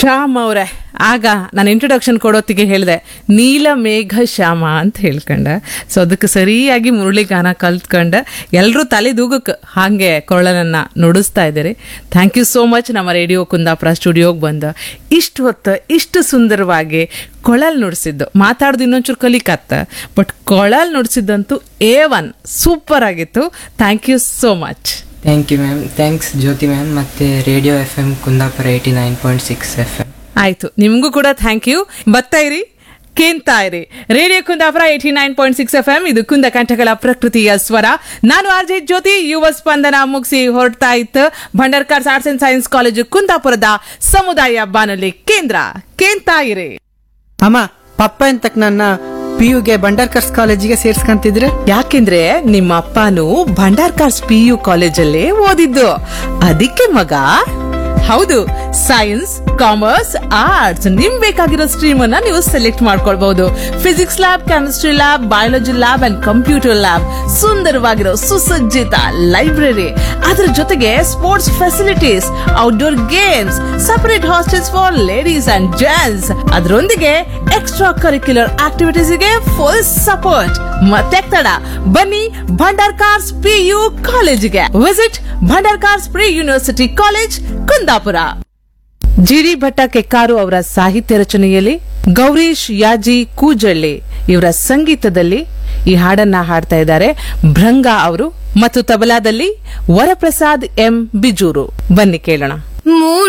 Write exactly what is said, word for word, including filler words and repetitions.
ಶ್ಯಾಮ್ ಅವರೇ, ಆಗ ನಾನು ಇಂಟ್ರೊಡಕ್ಷನ್ ಕೊಡೋತ್ತಿಗೆ ಹೇಳಿದೆ ನೀಲ ಮೇಘ ಶ್ಯಾಮ ಅಂತ ಹೇಳ್ಕೊಂಡೆ. ಸೊ ಅದಕ್ಕೆ ಸರಿಯಾಗಿ ಮುರಳಿ ಗಾನ ಕಲ್ತ್ಕೊಂಡೆ. ಎಲ್ಲರೂ ತಲೆ ದೂಗಕ್ಕೆ ಹಾಗೆ ಕೊರಳನ್ನ ನುಡಿಸ್ತಾ ಇದ್ದೀರಿ. Thank you so much. ನಮ್ಮ ರೇಡಿಯೋ ಕುಂದಾಪುರ ಸ್ಟುಡಿಯೋಗೆ ಬಂದು ಇಷ್ಟು ಹೊತ್ತು ಇಷ್ಟು ಸುಂದರವಾಗಿ ಕೊಳಲ್ ನುಡಿಸಿದ್ದು, ಮಾತಾಡ್ದು ಇನ್ನೊಂಚೂರು ಕಲಿಕತ್ತ, ಬಟ್ ಕೊಳಲ್ ನುಡಿಸಿದ್ದಂತೂ ಎ ಒನ್ ಸೂಪರ್ ಆಗಿತ್ತು. Thank you so much. Thank you ma'am. Thanks Jyothi ma'am ಮತ್ತು radio F M Kundapura eighty nine point six F M. ಆಯ್ತು, ನಿಮಗೂ ಕೂಡ ಥ್ಯಾಂಕ್ ಯು. ಬರ್ತಾ ಇರಿ, ಕೇಳ್ತಾ ಇರಿ radio Kundapura eighty nine point six F M. ಇದು ಕುಂದ ಕಂಠಗಳ ಪ್ರಕೃತಿಯ ಸ್ವರ. ನಾನು ಆರ್ ಜೆ ಜ್ಯೋತಿ. ಯುವ ಸ್ಪಂದನ ಮುಗಿಸಿ ಹೊರಡ್ತಾ ಇತ್ತು Bhandarkar's arts and science college ಕುಂದಾಪುರದ ಸಮುದಾಯ ಬಾನುಲಿ ಕೇಂದ್ರ. ಕೇಳ್ತಾ ಇರಿ. ಅಮ್ಮ, ಪಪ್ಪ ಎಂತಕ್ ನನ್ನ ಪಿ ಯುಗೆ ಬಂಡಾರ್ಕರ್ಸ್ ಕಾಲೇಜಿಗೆ ಸೇರ್ಸ್ಕೊಂತಿದ್ರೆ? ಯಾಕೆಂದ್ರೆ ನಿಮ್ಮ ಅಪ್ಪನು ಭಂಡಾರ್ಕರ್ಸ್ ಪಿ ಯು ಕಾಲೇಜಲ್ಲೇ ಓದಿದ್ದು, ಅದಕ್ಕೆ ಮಗ. ಹೌದು, ಸೈನ್ಸ್, ಕಾಮರ್ಸ್, ಆರ್ಟ್ಸ್ ನಿಮ್ ಬೇಕಾಗಿರೋ ಸ್ಟ್ರೀಮ್ ಅನ್ನ ನೀವು ಸೆಲೆಕ್ಟ್ ಮಾಡ್ಕೊಳ್ಬಹುದು. Physics lab, chemistry lab, biology lab and computer lab, ಸುಂದರವಾಗಿರೋ ಸುಸಜ್ಜಿತ ಲೈಬ್ರರಿ, ಅದರ ಜೊತೆಗೆ sports facilities, outdoor games, separate hostels for ladies and gents, ಅದರೊಂದಿಗೆ ಎಕ್ಸ್ಟ್ರಾ ಕರಿಕ್ಯುಲರ್ ಆಕ್ಟಿವಿಟೀಸ್ ಗೆ ಫುಲ್ ಸಪೋರ್ಟ್. ಮತ್ತೆ ತಡ, ಬನ್ನಿ ಭಂಡಾರ್ಕರ್ಸ್ ಪಿ ಯು ಕಾಲೇಜಿಗೆ. Visit Bhandarkar's pre university college Kundapura. ಜಿಡಿ ಭಟ್ಟ ಕೆಕ್ಕಾರು ಅವರ ಸಾಹಿತ್ಯ ರಚನೆಯಲ್ಲಿ ಗೌರೀಶ್ ಯಾಜಿ ಕೂಜಳ್ಳಿ ಇವರ ಸಂಗೀತದಲ್ಲಿ ಈ ಹಾಡನ್ನ ಹಾಡ್ತಾ ಇದ್ದಾರೆ ಭೃಂಗ ಅವರು, ಮತ್ತು ತಬಲಾದಲ್ಲಿ ವರಪ್ರಸಾದ್ ಎಂ ಬಿಜೂರು. ಬನ್ನಿ ಕೇಳೋಣ.